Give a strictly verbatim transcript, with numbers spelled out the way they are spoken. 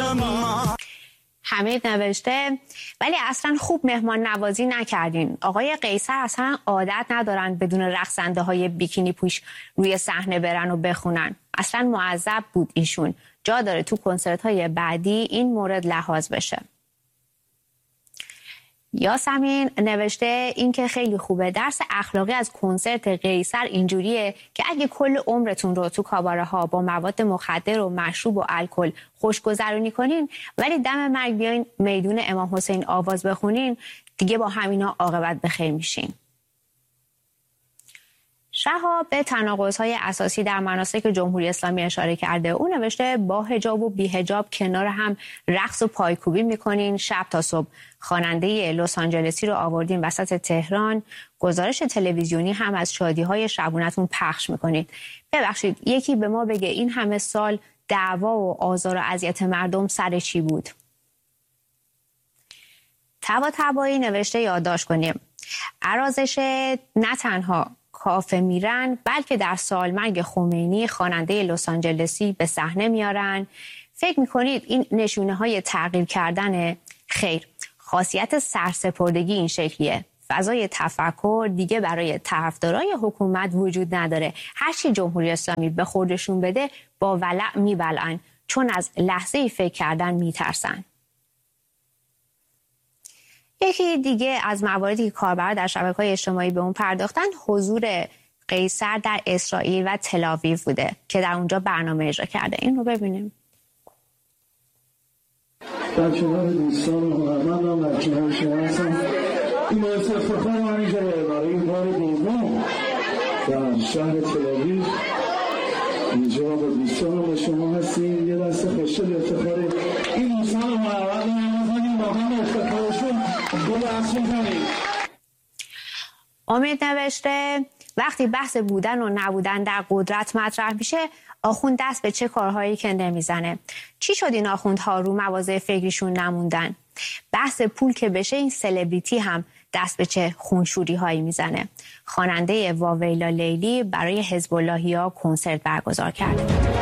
حمید نوشته ولی اصلا خوب مهمان نوازی نکردین. آقای قیصر اصلا عادت ندارن بدون رقصنده های بیکینی پوش روی صحنه برن و بخونن. اصلا معذب بود ایشون. جا داره تو کنسرت های بعدی این مورد لحاظ بشه. یاسمین نوشته این که خیلی خوبه. درس اخلاقی از کنسرت قیصر اینجوریه که اگه کل عمرتون رو تو کاباره ها با مواد مخدر و مشروب و الکل خوشگذرونی کنین ولی دم مرگ بیاین میدون امام حسین آواز بخونین، دیگه با همینا عاقبت بخیر میشین. شهاب به تناقض‌های اساسی در مناسک جمهوری اسلامی اشاره کرده. او نوشته با حجاب و بی حجاب کنار هم رقص و پایکوبی میکنین شب تا صبح. خواننده لس آنجلسی رو آوردین وسط تهران، گزارش تلویزیونی هم از شادی‌های شبونتون پخش میکنید. ببخشید یکی به ما بگه این همه سال دعوا و آزار و اذیت مردم سر چی بود؟ تبا تبایی نوشته یادداشت کنیم. ارازش نه تنها کافه میرن بلکه در سالمرگ خمینی خواننده لس آنجلسی به صحنه میارن. فکر میکنید این نشونه های تغییر کردن؟ خیر، خاصیت سرسپردگی این شکلیه. فضای تفکر دیگه برای طرفدارای حکومت وجود نداره. هر چی جمهوری اسلامی به خودشون بده با ولع میبلعن، چون از لحظه فکر کردن میترسن. یکی دیگه از مواردی که کاربران در شبکه‌های اجتماعی به اون پرداختن حضور قیصر در اسرائیل و تل‌آویو بوده که در اونجا برنامه اجرا کرده. این رو ببینیم. در کنار دوستان و هنرمندان در کنار شما هستم. این باعث افتخار من اینجا برای این بار دوم در شهر تل‌آویو اینجا با دوستان و شما هستیم. یه دست خوشحال افتخار این دوستان و هنرمندان با هم افتخارشون گل اصل کنیم. امید نوشته وقتی بحث بودن و نبودن در قدرت مطرح میشه آخوند دست به چه کارهایی که نمیزنه. چی شد این آخوندها رو مواضع فکریشون نموندن؟ بحث پول که بشه این سلبریتی هم دست به چه خونشوری هایی میزنه. خواننده واویلا لیلی برای حزب اللهیا کنسرت برگزار کرده.